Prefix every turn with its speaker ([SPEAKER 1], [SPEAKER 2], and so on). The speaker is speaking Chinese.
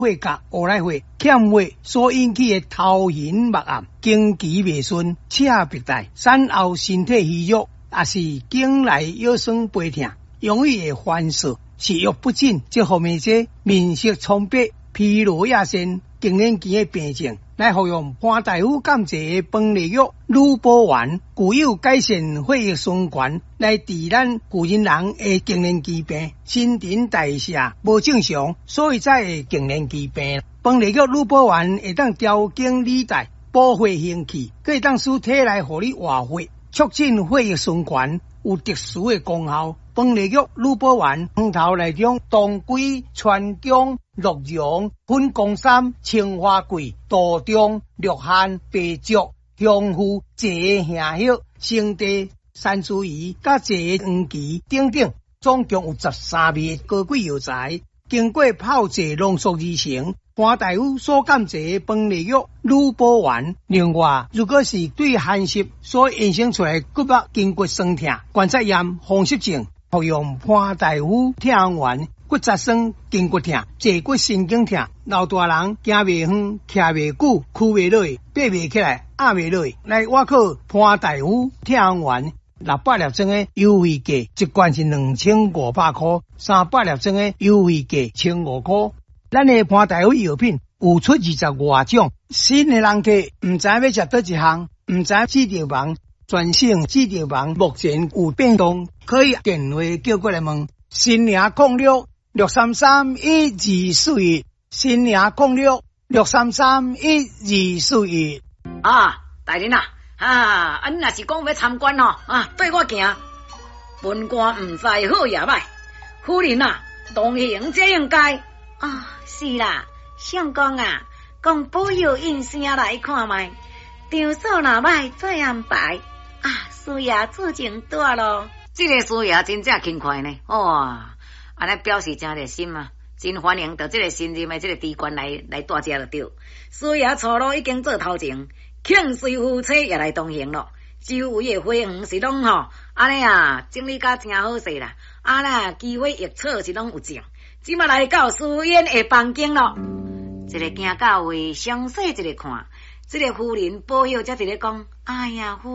[SPEAKER 1] 血甲乌来血欠血所引起的头晕目暗、经期未顺、赤白带、产后身体虚弱，也是经内腰酸背痛、容易会烦躁、食欲不振这方面些面色苍白、疲劳亚线、更年期的病症，来服用潘大夫监制的饭粒药乳保丸，具有改善血液循环，来治咱妇人人的更年期病。新陈代谢无正常，所以才会更年期病。饭粒药乳保丸会当调经理带，补血行气，可以当使体内互你活血，促进血液循环，有特殊的功效。饭粒药乳保丸汤头内中当归、川芎、鹿茸、粉公参、青花桂、杜仲、鹿扦、白术、香附、蔗杏叶、生地、山茱萸、甲蔗黄芪等等，总共有13味高贵药材，经过泡制浓缩而成。潘大夫所监制的饭粒药乳保丸。另外，如果是对寒湿所衍生出来骨肉筋骨酸痛、关节炎、风湿症，服用潘大夫痛丸。骨质酸、筋骨痛、坐骨神经痛、老大人行袂远、徛袂久、屈袂落、爬袂起来、压袂落，来我靠潘大夫痛丸600粒装的优惠价，一罐是2500块，300粒装的优惠价1500块。咱的潘大夫药品有出20外种，新的人客唔知要食倒一项，唔知指定房，专省指定房目前有变动，可以电话叫过来问。新营06 633 1241，新营06 633 1241。
[SPEAKER 2] 大人恁若是讲要参观对我行。文官唔知好也歹，夫人同行这应该。
[SPEAKER 3] 是啦，相公讲保佑应声来看卖，场所若歹再安排。师爷做正大咯。
[SPEAKER 2] 这个师爷真正轻快呢，安尼表示真热心真欢迎到这个新任的这个职官来带这就对。师爷初路已经做头前，庆随夫妻也来同行咯。周围的花园是拢安尼整理甲真好势啦。机花异草是拢有种。即马来到书院的房间咯，一个行到位，详细一个看，这个夫人保佑才一个讲，哎呀。